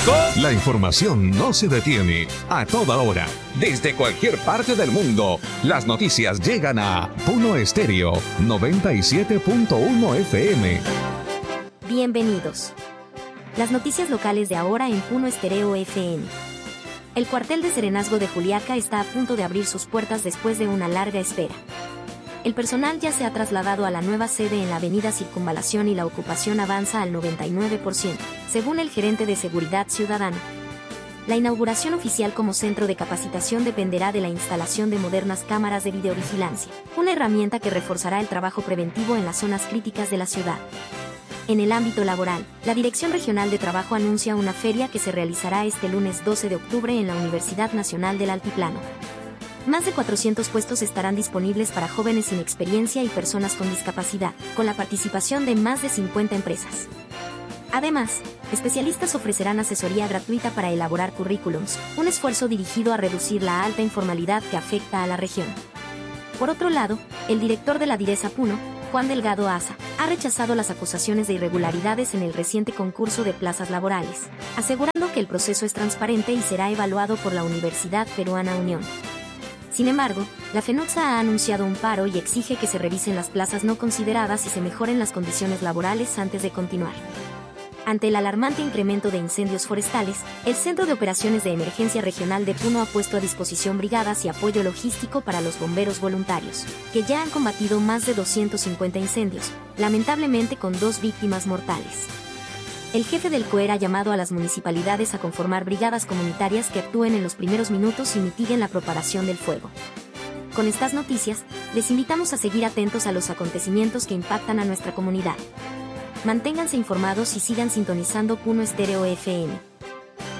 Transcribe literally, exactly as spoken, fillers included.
cinco. La información no se detiene. A toda hora, desde cualquier parte del mundo, las noticias llegan a Puno Estéreo noventa y siete punto uno F M. Bienvenidos. Las noticias locales de ahora en Puno Estéreo F M. El cuartel de serenazgo de Juliaca está a punto de abrir sus puertas después de una larga espera. El personal ya se ha trasladado a la nueva sede en la avenida Circunvalación y la ocupación avanza al noventa y nueve por ciento, según el gerente de Seguridad Ciudadana. La inauguración oficial como centro de capacitación dependerá de la instalación de modernas cámaras de videovigilancia, una herramienta que reforzará el trabajo preventivo en las zonas críticas de la ciudad. En el ámbito laboral, la Dirección Regional de Trabajo anuncia una feria que se realizará este lunes doce de octubre en la Universidad Nacional del Altiplano. Más de cuatrocientos puestos estarán disponibles para jóvenes sin experiencia y personas con discapacidad, con la participación de más de cincuenta empresas. Además, especialistas ofrecerán asesoría gratuita para elaborar currículums, un esfuerzo dirigido a reducir la alta informalidad que afecta a la región. Por otro lado, el director de la Diresa Puno, Juan Delgado Asa, ha rechazado las acusaciones de irregularidades en el reciente concurso de plazas laborales, asegurando que el proceso es transparente y será evaluado por la Universidad Peruana Unión. Sin embargo, la FENUTSA ha anunciado un paro y exige que se revisen las plazas no consideradas y se mejoren las condiciones laborales antes de continuar. Ante el alarmante incremento de incendios forestales, el Centro de Operaciones de Emergencia Regional de Puno ha puesto a disposición brigadas y apoyo logístico para los bomberos voluntarios, que ya han combatido más de doscientos cincuenta incendios, lamentablemente con dos víctimas mortales. El jefe del COER ha llamado a las municipalidades a conformar brigadas comunitarias que actúen en los primeros minutos y mitiguen la propagación del fuego. Con estas noticias, les invitamos a seguir atentos a los acontecimientos que impactan a nuestra comunidad. Manténganse informados y sigan sintonizando Puno Estéreo F M.